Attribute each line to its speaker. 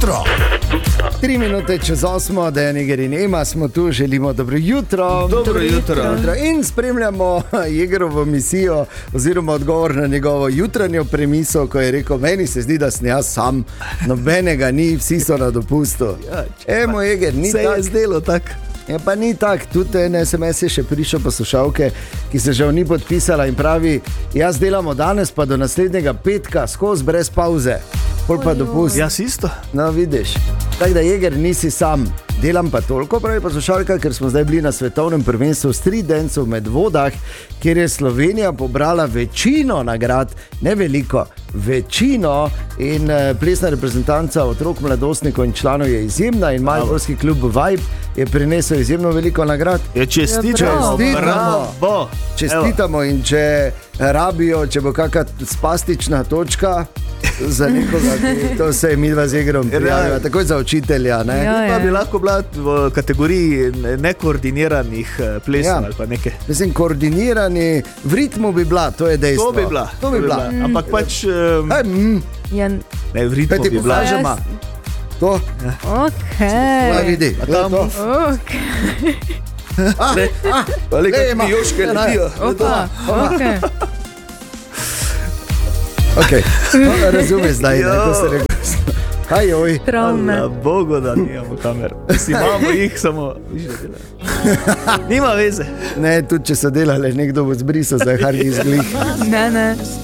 Speaker 1: jutro.
Speaker 2: 3 minute čez 8, da je Niger in Ema, smo tu, želimo dobro jutro.
Speaker 3: Dobro jutro.
Speaker 2: In spremljamo Jegerovo misijo oziroma odgovor na njegovo jutranjo premiso, ko je rekel, meni se zdi, da sem jaz sam, nobenega ni, vsi so na dopustu. Emo Jeger, ni
Speaker 3: tako. Se je zdelo tako.
Speaker 2: Ja, pa ni tako, tudi en SMS je še prišel poslušalke, ki se žal ni podpisala in pravi, jaz delamo danes pa do naslednjega petka skozi brez pauze. Pol pa dopust.
Speaker 3: Jaz isto.
Speaker 2: No, vidiš. Tako da, Jeger, nisi sam. Delam pa toliko, pravi poslušalka, ker smo zdaj bili na svetovnem prvenstvu street dancev med vodah, kjer je Slovenija pobrala večino nagrad, ne veliko, večino, in plesna reprezentanca otrok, mladostnikov in članov je izjemna in mariborski klub Vibe je prinesel izjemno veliko nagrad. Čestitamo in če rabijo, če bo kakšna spastična točka za nekoga, to se je midva z Jegerom prijavila, takoj za učitelja.
Speaker 3: Pa bi lahko bila v kategoriji nekoordiniranih plesov ali pa nekaj.
Speaker 2: Mislim, koordinirani v ritmu bi bila, to je dejstvo.
Speaker 3: To bi bila. Ampak pač... Ne, v ritmu bi bila.
Speaker 2: To?
Speaker 4: Okej.
Speaker 2: Vidi, gled to.
Speaker 3: Le ima joške letijo.
Speaker 4: Okej.
Speaker 2: Okay. No, razumeš zdaj, ko se rekel. Kaj joj?
Speaker 4: Traume.
Speaker 3: Na Bogu, da nimamo kamer. Imamo jih, samo... Nima veze.
Speaker 2: Ne, tudi če so delali, nekdo bo zbrisal, zdaj hard izglih.
Speaker 4: Ne.